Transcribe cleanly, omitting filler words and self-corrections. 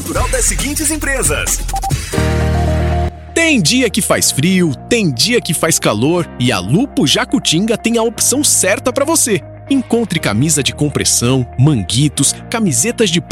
cultural das seguintes empresas. Tem dia que faz frio, tem dia que faz calor e a Lupo Jacutinga tem a opção certa para você. Encontre camisa de compressão, manguitos, camisetas de